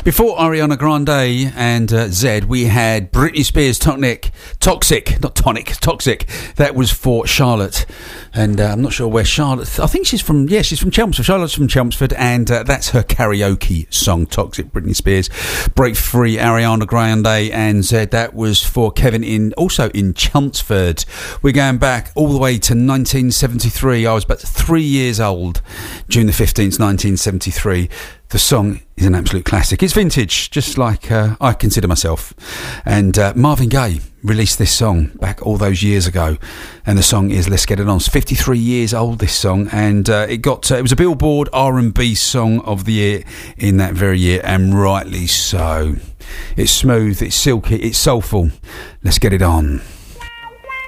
Before Ariana Grande and Zed, we had Britney Spears, Toxic. That was for Charlotte. And I'm not sure where Charlotte... I think she's from Chelmsford. Charlotte's from Chelmsford, and that's her karaoke song, Toxic, Britney Spears. Break Free, Ariana Grande and Zed. That was for Kevin also in Chelmsford. We're going back all the way to 1973. I was about 3 years old, June the 15th, 1973. The song is an absolute classic. It's vintage, just like I consider myself. And Marvin Gaye released this song back all those years ago. And the song is Let's Get It On. It's 53 years old, this song. And it was a Billboard R&B Song of the Year in that very year. And rightly so. It's smooth, it's silky, it's soulful. Let's get it on.